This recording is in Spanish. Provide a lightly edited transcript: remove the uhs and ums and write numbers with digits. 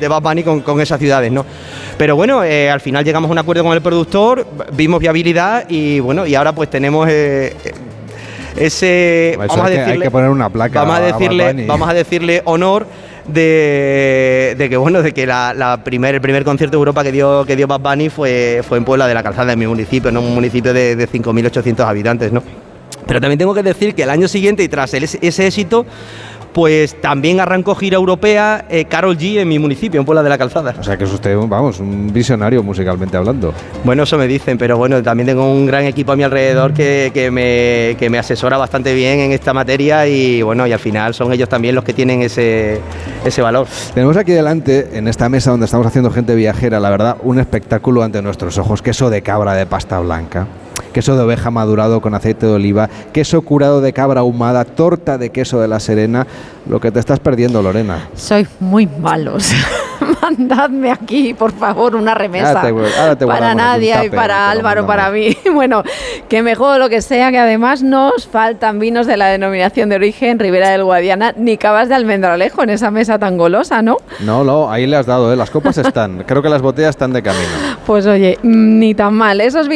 Bad Bunny con esas ciudades, ¿no? Pero bueno, al final llegamos a un acuerdo con el productor, vimos viabilidad y bueno, y ahora pues tenemos ese, vamos a decirle, hay que poner una placa, vamos a decirle honor de que bueno, de que el primer concierto de Europa que dio Bad Bunny fue en Puebla de la Calzada, en mi municipio, ¿no? Un municipio de 5.800 habitantes, ¿no? Pero también tengo que decir que el año siguiente, y tras ese éxito, pues también arrancó gira europea Karol G en mi municipio, en Puebla de la Calzada. O sea que es usted, vamos, un visionario musicalmente hablando. Bueno, eso me dicen, pero bueno, también tengo un gran equipo a mi alrededor que me asesora bastante bien en esta materia y bueno, y al final son ellos también los que tienen ese valor. Tenemos aquí delante, en esta mesa donde estamos haciendo gente viajera, la verdad, un espectáculo ante nuestros ojos. Queso de cabra de pasta blanca, queso de oveja madurado con aceite de oliva, queso curado de cabra ahumada, torta de queso de la Serena. Lo que te estás perdiendo, Lorena. Sois muy malos. Mandadme aquí, por favor, una remesa. Ahora te para Nadia y para Álvaro, para mí. Bueno, que mejor lo que sea, que además nos faltan vinos de la denominación de origen Ribera del Guadiana, ni cavas de almendralejo en esa mesa tan golosa, ¿no? No, ahí le has dado, las copas están. Creo que las botellas están de camino. Pues oye, ni tan mal. Esos